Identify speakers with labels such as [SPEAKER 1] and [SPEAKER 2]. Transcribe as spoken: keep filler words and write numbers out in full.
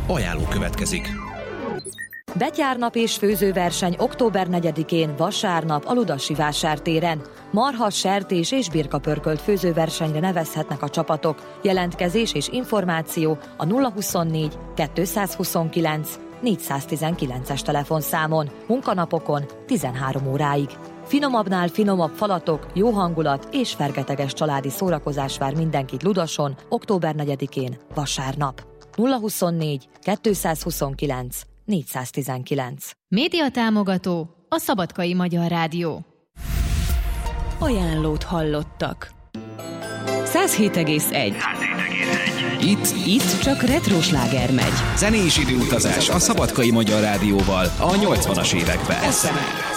[SPEAKER 1] Ajánló következik.
[SPEAKER 2] Betyárnap és főzőverseny október negyedikén vasárnap a Ludasi vásártéren. Marhas, sertés és birkapörkölt főzőversenyre nevezhetnek a csapatok. Jelentkezés és információ a nulla huszonnégy kettőszázhuszonkilenc négyszáztizenkilences telefonszámon, munkanapokon tizenhárom óráig. Finomabbnál finomabb falatok, jó hangulat és fergeteges családi szórakozás vár mindenkit Ludason október negyedikén vasárnap. nulla huszonnégy kettőszázhuszonkilenc négyszáztizenkilenc.
[SPEAKER 3] Média támogató a Szabadkai Magyar Rádió.
[SPEAKER 4] Ajánlót hallottak. száz hét egész egy.
[SPEAKER 1] Itt,
[SPEAKER 4] Itt csak retrosláger megy.
[SPEAKER 1] zenés időutazás a Szabadkai Magyar Rádióval a nyolcvanas években.